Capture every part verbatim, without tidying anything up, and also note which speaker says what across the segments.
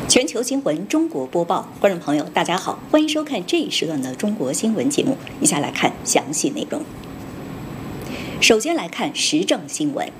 Speaker 1: 全球新闻中国播报，观众朋友大家好，欢迎收看这一时段的中国新闻节目。以下来看详细内容。首先来看时政新闻。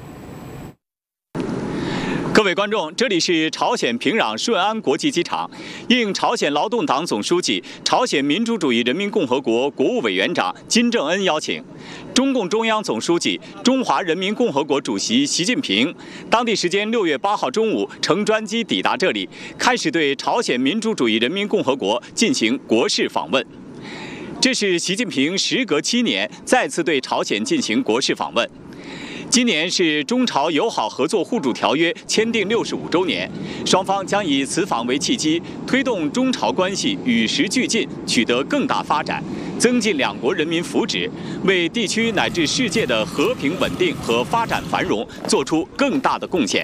Speaker 2: 各位观众，这里是朝鲜平壤顺安国际机场。应朝鲜劳动党总书记、朝鲜民主主义人民共和国国务委员长金正恩邀请，中共中央总书记、中华人民共和国主席习近平当地时间六月八号中午乘专机抵达这里，开始对朝鲜民主主义人民共和国进行国事访问。这是习近平时隔七年再次对朝鲜进行国事访问。今年是中朝友好合作互助条约签订六十五周年，双方将以此访为契机，推动中朝关系与时俱进，取得更大发展，增进两国人民福祉，为地区乃至世界的和平稳定和发展繁荣做出更大的贡献。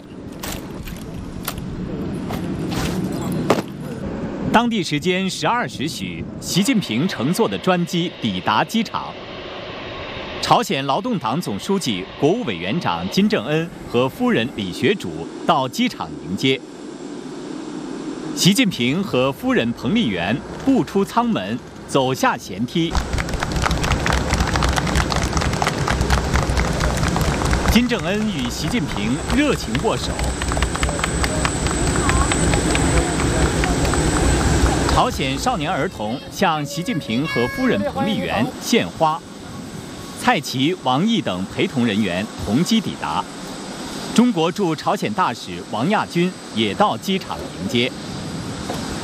Speaker 2: 当地时间十二时许，习近平乘坐的专机抵达机场。朝鲜劳动党总书记、国务委员长金正恩和夫人李学主到机场迎接。习近平和夫人彭丽媛步出舱门，走下舷梯。金正恩与习近平热情握手。朝鲜少年儿童向习近平和夫人彭丽媛献花。蔡奇、王毅等陪同人员同机抵达，中国驻朝鲜大使王亚军也到机场迎接。